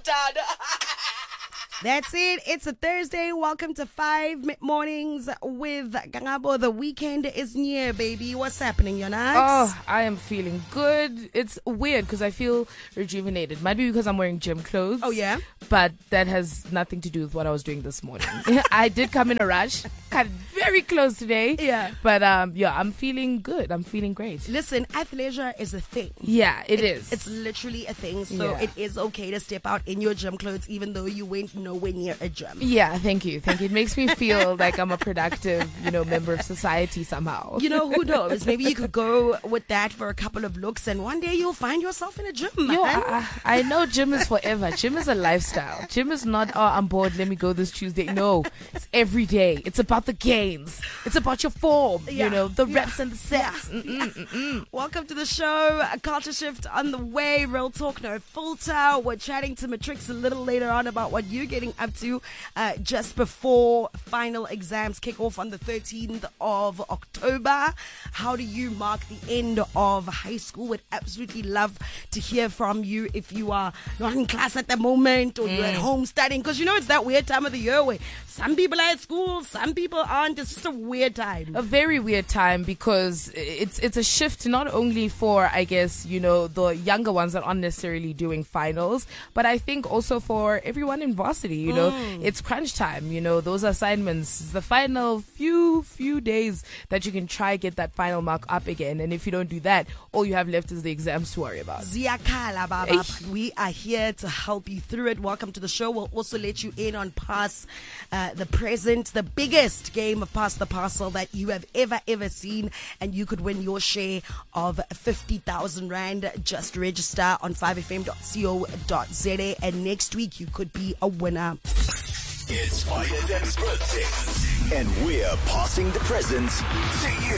That's it. It's a Thursday. Welcome to 5 Mornings with Gangabo. The weekend is near, baby. What's happening, Jonas? Oh, I am feeling good. It's weird because I feel rejuvenated. Might be because I'm wearing gym clothes. Oh, yeah? But that has nothing to do with what I was doing this morning. I did come in a rush. Got very close today. Yeah. But yeah, I'm feeling good. I'm feeling great. Listen, athleisure is a thing. Yeah, it is. It's literally a thing. So Yeah. it is okay to step out in your gym clothes even though you went nowhere near a gym. Yeah, thank you. It makes me feel like I'm a productive, member of society somehow. You know, who knows? Maybe you could go with that for a couple of looks and one day you'll find yourself in a gym, man. Yo, I know gym is forever. Gym is a lifestyle. Gym is not, oh, I'm bored, let me go this Tuesday. No, it's every day. It's about the gains. It's about your form, the reps and the sets. Welcome to the show. A culture shift on the way. Real talk, no filter. We're chatting to Matrix a little later on about what you're getting up to just before final exams kick off on the 13th of October. How do you mark the end of high school? Would absolutely love to hear from you if you are not in class at the moment or you're at home studying, because it's that weird time of the year where some people are at school, some people aren't. It's just a weird time. A very weird time because it's a shift not only for, I guess, the younger ones that aren't necessarily doing finals, but I think also for everyone in varsity, it's crunch time, those assignments, the final few days that you can try get that final mark up again. And if you don't do that, all you have left is the exams to worry about. Ziyakhala, Baba. We are here to help you through it. Welcome to the show. We'll also let you in on Pass the Present, the biggest game of Pass the Parcel that you have ever seen, and you could win your share of 50,000 Rand. Just register on 5fm.co.za, and next week you could be a winner. It's 5FM's birthday, and we're passing the presents to you.